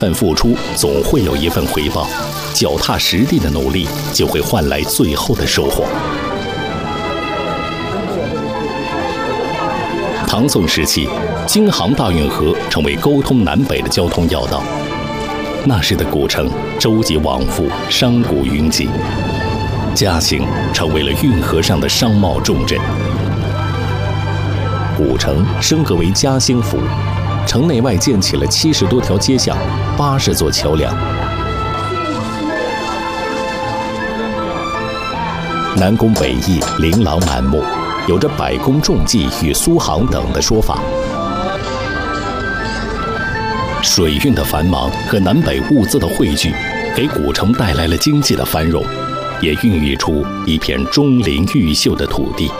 份付出总会有一份回报，脚踏实地的努力就会换来最后的收获。唐宋时期，京杭大运河成为沟通南北的交通要道。那时的古城舟楫往复，商贾云集，嘉兴成为了运河上的商贸重镇。古城升格为嘉兴府，城内外建起了70多条街巷，80座桥梁。南宫北邑琳琅满目，有着百工重技与苏杭等的说法。水运的繁忙和南北物资的汇聚，给古城带来了经济的繁荣，也孕育出一片钟灵毓秀的土地。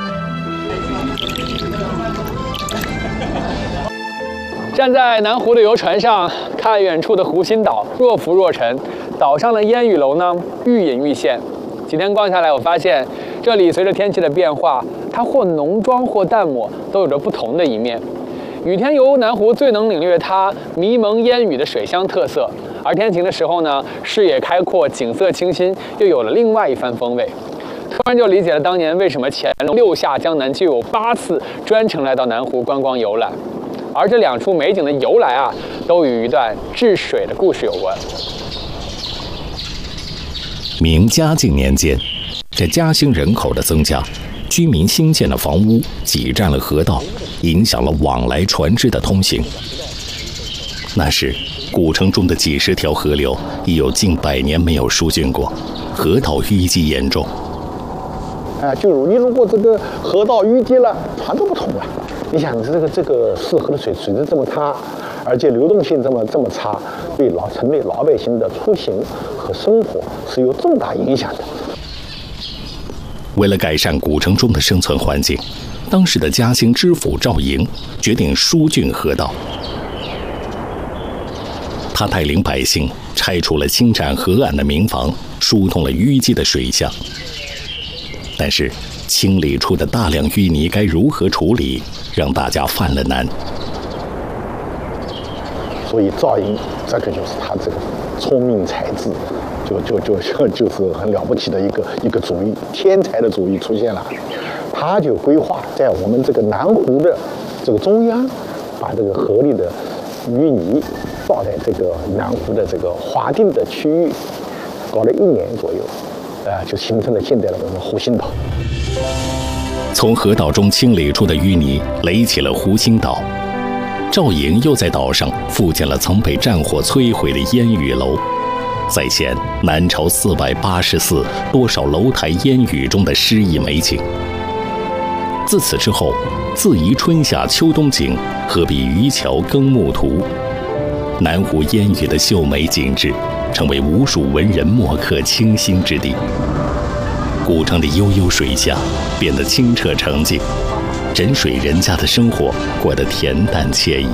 站在南湖的游船上，看远处的湖心岛，若浮若沉。岛上的烟雨楼呢，愈隐愈现。几天逛下来，我发现这里随着天气的变化，它或浓妆或淡抹，都有着不同的一面。雨天游南湖最能领略它迷蒙烟雨的水乡特色，而天晴的时候呢，视野开阔，景色清新，又有了另外一番风味。突然就理解了当年为什么乾隆6下江南就有8次专程来到南湖观光游览，而这2处美景的由来啊，都与一段治水的故事有关。 明嘉靖年间，这嘉兴人口的增加，居民新建的房屋挤占了河道，影响了往来船只的通行。那时，古城中的几10条河流已有近100年没有疏浚过，河道淤积严重。 你如果这个河道淤积了，船都不通了。你想这个泗河的水质这么差，而且流动性这么差，对城内老百姓的出行和生活是有重大影响的。 为了改善古城中的生存环境，当时的嘉兴知府赵莹决定疏浚河道。他带领百姓拆除了侵占河岸的民房，疏通了淤积的水巷。但是，清理出的大量淤泥该如何处理，让大家犯了难。 所以赵莹这个就是他这个聪明才智，就是很了不起的一个主意，天才的主意出现了。他就规划在我们这个南湖的这个中央，把这个河里的淤泥倒在这个南湖的这个划定的区域，搞了1年左右，就形成了现在的我们湖心岛。 从河道中清理出的淤泥垒起了湖心岛。赵莹又在岛上复建了曾被战火摧毁的烟雨楼，再现南朝484多少楼台烟雨中的诗意美景。自此之后，自宜春夏秋冬景，何必渔樵耕牧图。南湖烟雨的秀美景致，成为无数文人墨客倾心之地。古城的悠悠水巷变得清澈澄净，枕水人家的生活过得恬淡惬意。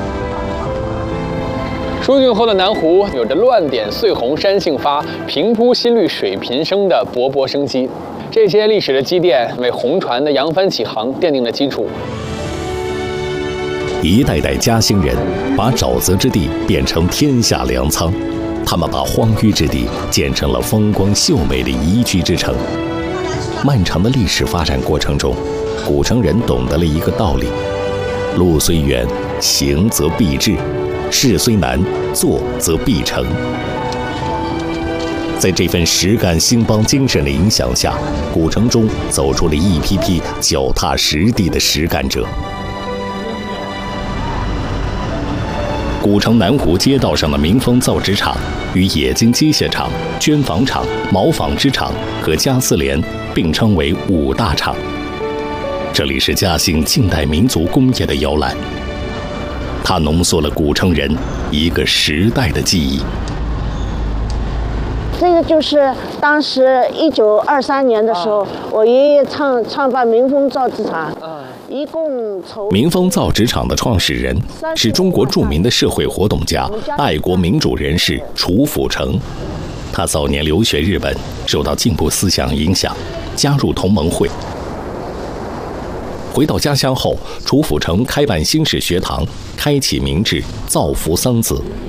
疏浚后的南湖有着乱点碎红山杏发，平铺新绿水频生的勃勃生机。这些历史的积淀为红船的扬帆起航奠定了基础。 一代代嘉兴人把沼泽之地变成天下粮仓，他们把荒芜之地建成了风光秀美的宜居之城。漫长的历史发展过程中，古城人懂得了一个道理：路虽远，行则必至；事虽难，做则必成。在这份实干兴邦精神的影响下，古城中走出了一批批脚踏实地的实干者。古城南湖街道上的民丰造纸厂与冶金机械厂、绢纺厂、毛纺织厂和家私联并称为5大厂。这里是嘉兴近代民族工业的摇篮，它浓缩了古城人一个时代的记忆。 这个就是当时1923年的时候，我爷爷创办民丰造纸厂，一共民丰造纸厂的创始人是中国著名的社会活动家、爱国民主人士楚辅成。他早年留学日本，受到进步思想影响，加入同盟会。回到家乡后，楚辅成开办新式学堂，开启明制，造福桑梓，